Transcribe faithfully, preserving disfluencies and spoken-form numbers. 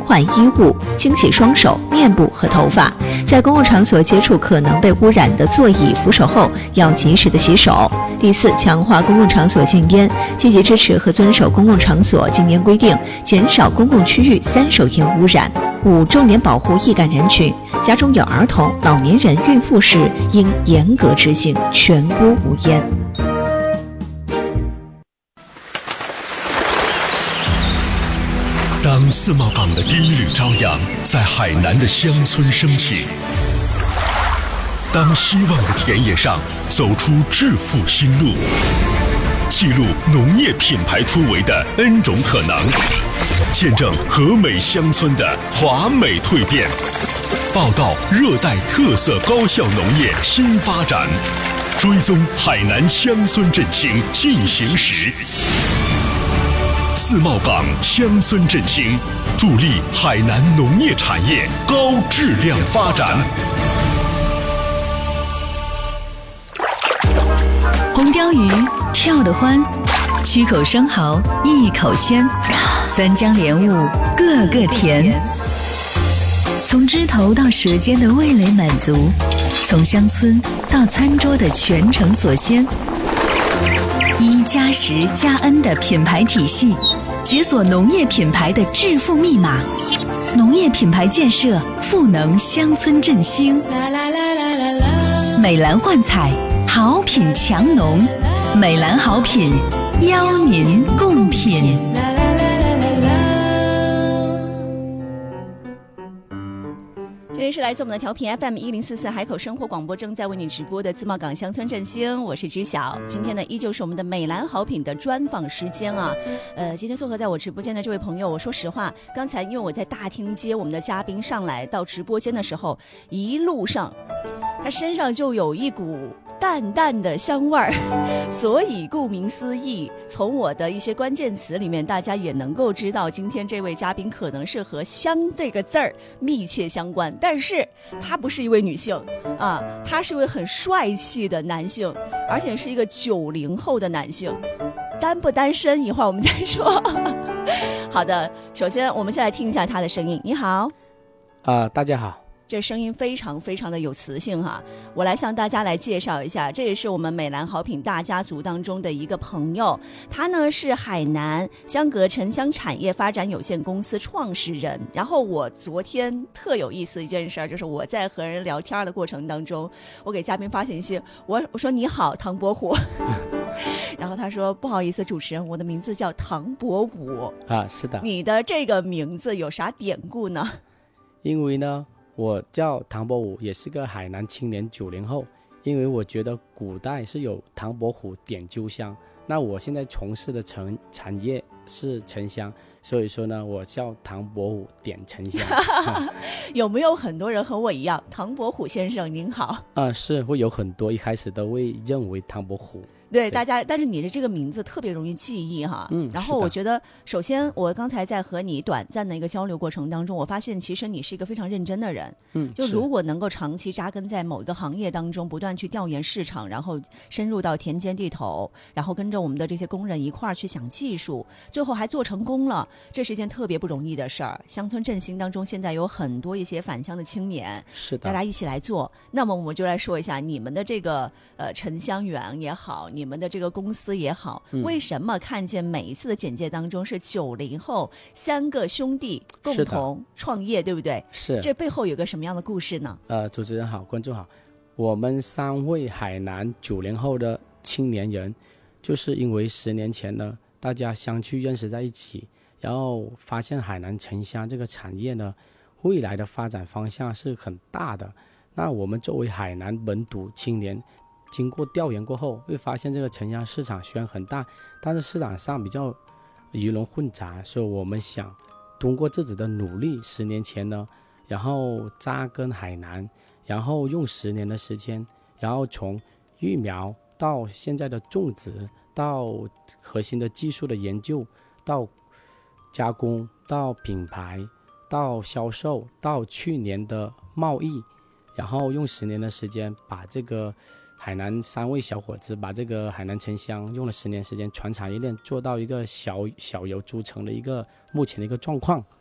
换衣物、清洗双手、面部和头发。在公共场所接触可能被污染的座椅、扶手后，要及时的洗手。第四，强化公共场所禁烟，积极支持和遵守公共场所禁烟规定，减少公共区域三手烟污染。五、重点保护易感人群，家中有儿童、老年人、孕妇时，应严格执行全屋无烟。 当自贸港的第一缕朝阳在海南的乡村升起，当希望的田野上走出致富新路，记录农业品牌突围的 N 种可能，见证和美乡村的华美蜕变，报道热带特色高效农业新发展，追踪海南乡村振兴进行时。自贸港乡村振兴，助力海南农业产业高质量发展。 红鲷鱼跳得欢，曲口生蚝一口鲜，三江莲雾个个甜。从枝头到舌尖的味蕾满足，从乡村到餐桌的全程所鲜。一加十加 N 的品牌体系，解锁农业品牌的致富密码。农业品牌建设，赋能乡村振兴。美兰幻彩，好品强农，美兰好品，邀您共品。 这里是来自我们的调频 F M 一零四四海口生活广播，正在为你直播的自贸港乡村振兴，我是知晓。今天呢，依旧是我们的美兰好品的专访时间啊。呃，今天做客在我直播间的这位朋友，我说实话，刚才因为我在大厅接我们的嘉宾上来到直播间的时候，一路上他身上就有一股淡淡的香味儿，所以顾名思义，从我的一些关键词里面，大家也能够知道，今天这位嘉宾可能是和香这个字儿密切相关。但是她不是一位女性啊，她是一位很帅气的男性，而且是一个九零后的男性。单不单身一会儿我们再说。好的，首先我们先来听一下他的声音。你好。 呃，大家好。 这声音非常非常的有磁性哈，我来向大家来介绍一下，这也是我们美兰好品大家族当中的一个朋友，他呢是海南香格沉香产业发展有限公司创始人。然后我昨天特有意思一件事，就是我在和人聊天的过程当中，我给嘉宾发信息，我我说你好唐伯虎，然后他说不好意思主持人，我的名字叫唐伯虎啊。是的。 你的这个名字有啥典故呢？ 因为呢我叫唐伯虎，也是个海南青年九零后。因为我觉得古代是有唐伯虎点秋香，那我现在从事的产产业是沉香，所以说呢，我叫唐伯虎点沉香。 有没有很多人和我一样，唐伯虎先生您好？啊、 呃，是会有很多一开始都会认为唐伯虎。 对大家，但是你的这个名字特别容易记忆哈。 嗯， 然后我觉得，首先我刚才在和你短暂的一个交流过程当中，我发现其实你是一个非常认真的人。 嗯， 就如果能够长期扎根在某一个行业当中，不断去调研市场，然后深入到田间地头，然后跟着我们的这些工人一块儿去想技术，最后还做成功了，这是一件特别不容易的事儿。乡村振兴当中，现在有很多一些返乡的青年， 是的， 大家一起来做。那么我们就来说一下你们的这个呃沉香园也好，你们的这个公司也好， 嗯、 为什么看见每一次的简介当中是九零后三个兄弟共同创业，对不对？ 是。 这背后有个什么样的故事呢？ 呃，主持人好，观众好，我们三位海南九零后的青年人，就是因为十年前呢，大家相聚认识在一起，然后发现海南沉香这个产业呢，未来的发展方向是很大的。那我们作为海南本土青年，经过调研过后，会发现这个沉香市场虽然很大，但是市场上比较鱼龙混杂，所以我们想通过自己的努力，十年前呢，然后扎根海南，然后用十年的时间，然后从育苗到现在的种植，到核心的技术的研究，到加工，到品牌，到销售，到去年的贸易，然后用十年的时间把这个海南三位小伙子把这个海南沉香用了十年时间全产业链做到一个小小有组成的一个目前的一个状况。